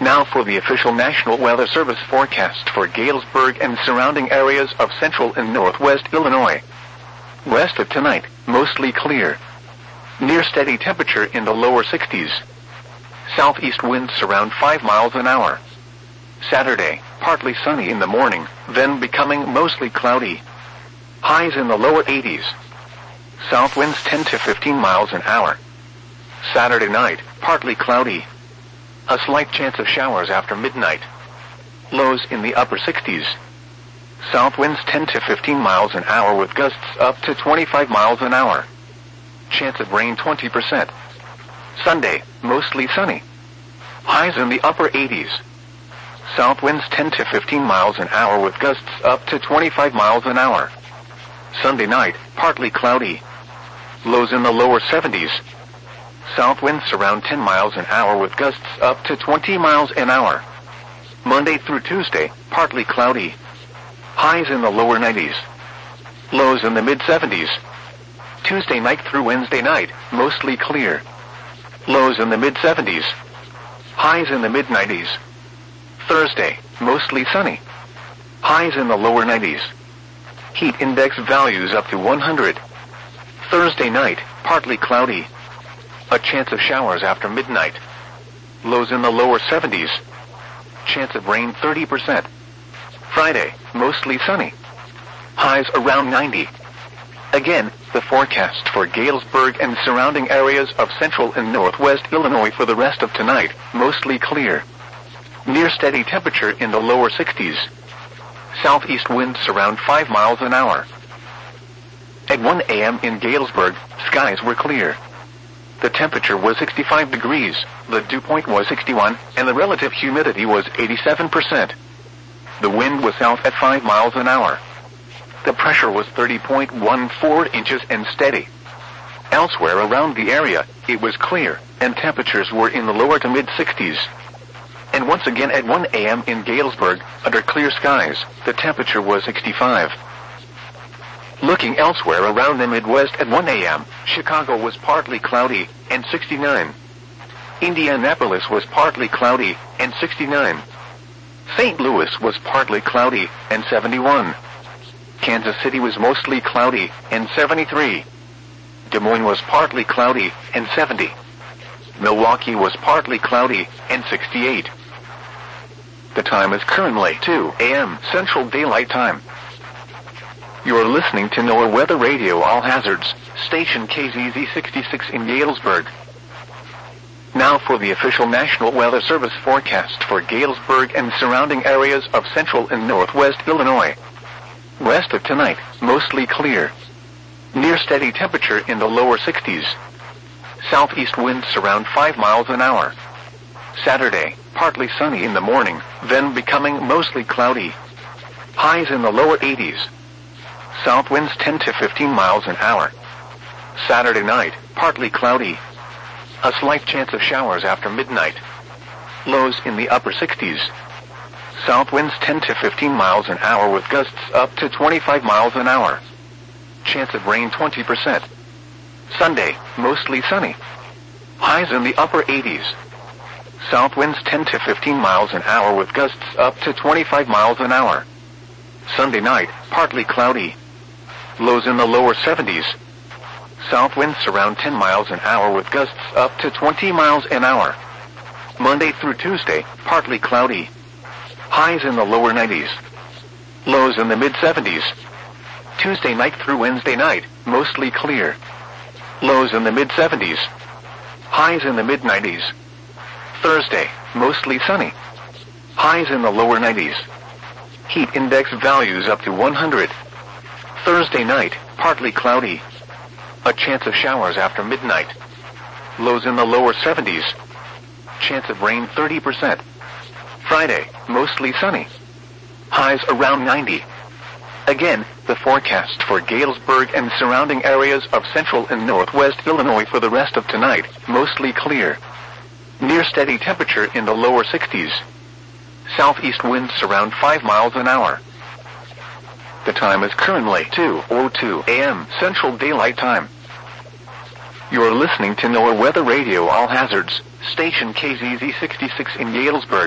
Now for the official National Weather Service forecast for Galesburg and surrounding areas of central and northwest Illinois. West of tonight, mostly clear. Near steady temperature in the lower 60s. Southeast winds around 5 miles an hour. Saturday, partly sunny in the morning, then becoming mostly cloudy. Highs in the lower 80s. South winds 10 to 15 miles an hour. Saturday night, partly cloudy. A slight chance of showers after midnight. Lows in the upper 60s. South winds 10 to 15 miles an hour with gusts up to 25 miles an hour. Chance of rain 20%. Sunday, mostly sunny. Highs in the upper 80s. South winds 10 to 15 miles an hour with gusts up to 25 miles an hour. Sunday night, partly cloudy. Lows in the lower 70s. South winds around 10 miles an hour with gusts up to 20 miles an hour. Monday through Tuesday, partly cloudy. Highs in the lower 90s. Lows in the mid-70s. Tuesday night through Wednesday night, mostly clear. Lows in the mid-70s. Highs in the mid-90s. Thursday, mostly sunny. Highs in the lower 90s. Heat index values up to 100. Thursday night, partly cloudy. A chance of showers after midnight. Lows in the lower 70s. Chance of rain 30%. Friday, mostly sunny. Highs around 90. Again, the forecast for Galesburg and surrounding areas of central and northwest Illinois for the rest of tonight, mostly clear. Near steady temperature in the lower 60s. Southeast winds around 5 miles an hour. At 1 a.m. in Galesburg, skies were clear. The temperature was 65 degrees, the dew point was 61, and the relative humidity was 87%. The wind was south at 5 miles an hour. The pressure was 30.14 inches and steady. Elsewhere around the area, it was clear, and temperatures were in the lower to mid-60s. And once again at 1 a.m. in Galesburg, under clear skies, the temperature was 65. Looking elsewhere around the Midwest at 1 a.m., Chicago was partly cloudy, and 69. Indianapolis was partly cloudy, and 69. St. Louis was partly cloudy, and 71. Kansas City was mostly cloudy, and 73. Des Moines was partly cloudy, and 70. Milwaukee was partly cloudy, and 68. The time is currently 2 a.m. Central Daylight Time. You are listening to NOAA Weather Radio All Hazards, station KZZ 66 in Galesburg. Now for the official National Weather Service forecast for Galesburg and surrounding areas of central and northwest Illinois. West of tonight, mostly clear. Near steady temperature in the lower 60s. Southeast winds around 5 miles an hour. Saturday, partly sunny in the morning, then becoming mostly cloudy. Highs in the lower 80s. South winds 10 to 15 miles an hour. Saturday night, partly cloudy. A slight chance of showers after midnight. Lows in the upper 60s. South winds 10 to 15 miles an hour with gusts up to 25 miles an hour. Chance of rain 20%. Sunday, mostly sunny. Highs in the upper 80s. South winds 10 to 15 miles an hour with gusts up to 25 miles an hour. Sunday night, partly cloudy. Lows in the lower 70s. South winds around 10 miles an hour with gusts up to 20 miles an hour. Monday through Tuesday, partly cloudy. Highs in the lower 90s. Lows in the mid-70s. Tuesday night through Wednesday night, mostly clear. Lows in the mid-70s. Highs in the mid-90s. Thursday, mostly sunny. Highs in the lower 90s. Heat index values up to 100. Thursday night, partly cloudy. A chance of showers after midnight. Lows in the lower 70s. Chance of rain 30%. Friday, mostly sunny. Highs around 90. Again, the forecast for Galesburg and surrounding areas of central and northwest Illinois for the rest of tonight, mostly clear. Near steady temperature in the lower 60s. Southeast winds around 5 miles an hour. The time is currently 2:02 a.m. Central Daylight Time. You are listening to NOAA Weather Radio All Hazards, station KZZ 66 in Galesburg.